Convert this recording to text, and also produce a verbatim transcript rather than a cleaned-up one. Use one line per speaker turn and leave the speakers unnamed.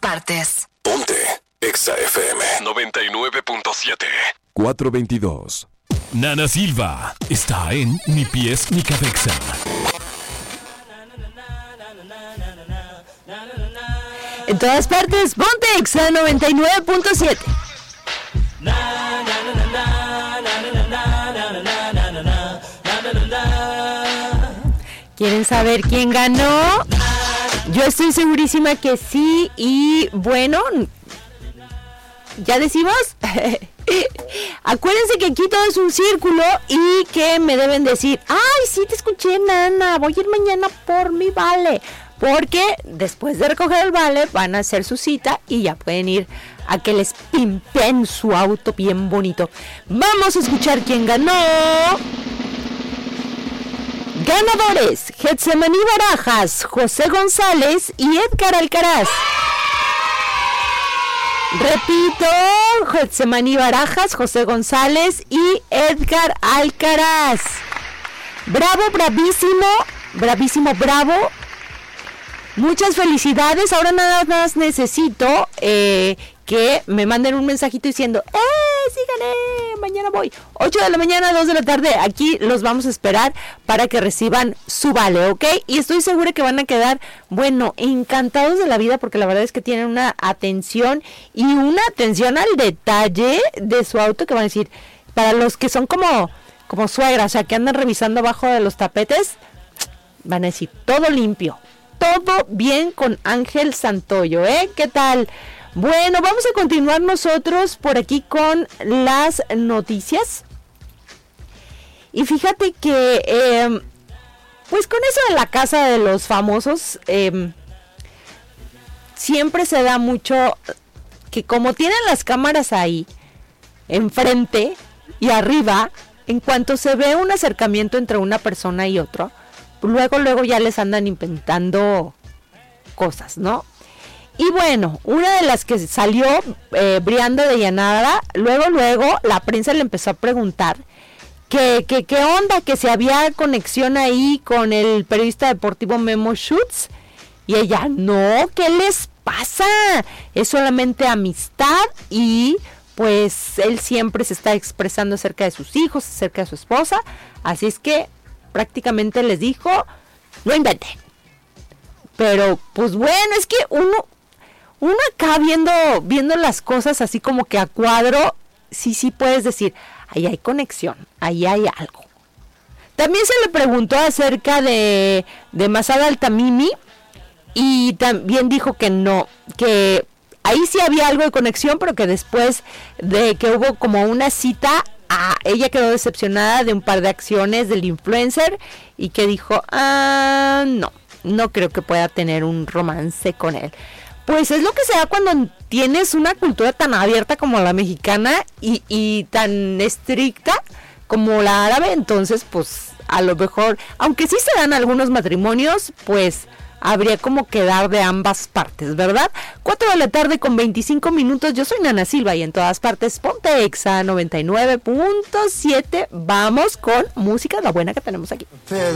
partes.
Ponte Exa F M noventa y nueve punto siete.
cuatro veintidós.
Nana Silva está en Ni Pies Ni Cabeza.
En todas partes, ponte Exa noventa y nueve punto siete. ¿Quieren saber quién ganó? Yo estoy segurísima que sí. Y bueno, ¿ya decimos? Acuérdense que aquí todo es un círculo y que me deben decir: ay, sí te escuché, Nana, voy a ir mañana por mi vale. Porque después de recoger el vale van a hacer su cita y ya pueden ir a que les pimpen su auto bien bonito. Vamos a escuchar quién ganó. Ganadores: Getsemaní Barajas, José González y Edgar Alcaraz. Repito, Getsemaní Barajas, José González y Edgar Alcaraz. Bravo, bravísimo, bravísimo, bravo. Muchas felicidades. Ahora nada más necesito eh, que me manden un mensajito diciendo: ¡eh, sí gané! Mañana voy. ocho de la mañana, dos de la tarde. Aquí los vamos a esperar para que reciban su vale, ¿ok? Y estoy segura que van a quedar, bueno, encantados de la vida, porque la verdad es que tienen una atención y una atención al detalle de su auto que van a decir, para los que son como, como suegras, o sea, que andan revisando abajo de los tapetes, van a decir, todo limpio. Todo bien con Ángel Santoyo, ¿eh? ¿Qué tal? Bueno, vamos a continuar nosotros por aquí con las noticias. Y fíjate que, eh, pues con eso de la casa de los famosos, eh, siempre se da mucho que como tienen las cámaras ahí, enfrente y arriba, en cuanto se ve un acercamiento entre una persona y otro, luego, luego ya les andan inventando cosas, ¿no? Y bueno, una de las que salió, eh, Brianda de Llanada, luego, luego la prensa le empezó a preguntar que, que, qué onda, que si había conexión ahí con el periodista deportivo Memo Schutz. Y ella, no, ¿qué les pasa? Es solamente amistad y pues él siempre se está expresando acerca de sus hijos, acerca de su esposa. Así es que prácticamente les dijo, no inventen. Pero pues bueno, es que uno uno acá viendo viendo las cosas así como que a cuadro, sí sí puedes decir, ahí hay conexión, ahí hay algo. También se le preguntó acerca de de Masada Altamimi y también dijo que no, que ahí sí había algo de conexión, pero que después de que hubo como una cita, ah, ella quedó decepcionada de un par de acciones del influencer y que dijo, ah, no, no creo que pueda tener un romance con él. Pues es lo que se da cuando tienes una cultura tan abierta como la mexicana y, y tan estricta como la árabe. Entonces, pues a lo mejor, aunque sí se dan algunos matrimonios, pues habría como que dar de ambas partes, ¿verdad? cuatro de la tarde con veinticinco minutos. Yo soy Nana Silva y en todas partes ponte Exa noventa y nueve punto siete. Vamos con música, la buena que tenemos aquí.